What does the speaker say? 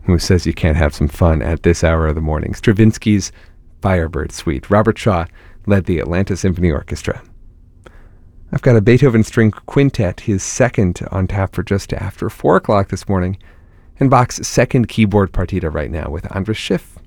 Who says you can't have some fun at this hour of the morning? Stravinsky's Firebird Suite. Robert Shaw led the Atlanta Symphony Orchestra. I've got a Beethoven String Quintet, his second, on tap for just after 4 o'clock this morning, and Bach's second keyboard partita right now with Andras Schiff.